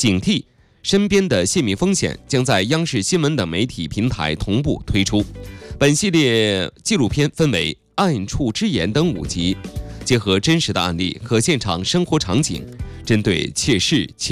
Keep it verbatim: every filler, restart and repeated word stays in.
警惕身边的泄密风险，将在央视新闻等媒体平台同步推出。本系列纪录片分为《暗处之言》等五集，结合真实的案例和现场生活场景，针对窃视、窃